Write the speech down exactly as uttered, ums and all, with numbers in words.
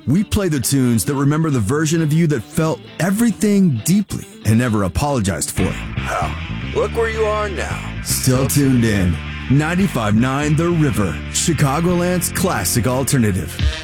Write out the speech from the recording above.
We play the tunes that remember the version of you that felt everything deeply and never apologized for it. Wow, look where you are now. Still tuned in. ninety-five point nine The River, Chicagoland's classic alternative.